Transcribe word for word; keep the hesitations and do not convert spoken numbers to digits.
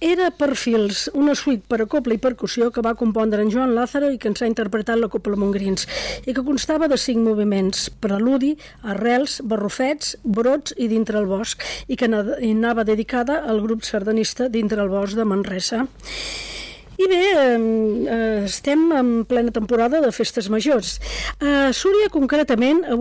Era per fils, una suite per a cobla i percussió que va compondre en Joan Lázaro i que ens ha interpretat la Cobla Montgrins, i que constava de cinc moviments: preludi, arrels, barrufets, brots i dintre el bosc, i que anava dedicada al grup sardanista Dintre el bosc de Manresa. I bé, eh, estem en plena temporada de festes majors. A Súria, concretament, avui